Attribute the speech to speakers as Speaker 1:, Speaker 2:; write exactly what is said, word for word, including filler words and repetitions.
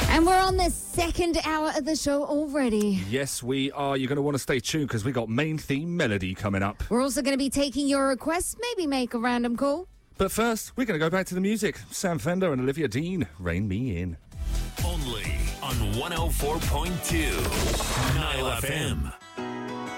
Speaker 1: And we're on the second hour of the show already.
Speaker 2: Yes, we are. You're going to want to stay tuned because we got main theme melody coming up.
Speaker 1: We're also going to be taking your requests, maybe make a random call.
Speaker 2: But first, we're going to go back to the music. Sam Fender and Olivia Dean, Rain Me In.
Speaker 3: Only on one oh four point two Nile F M.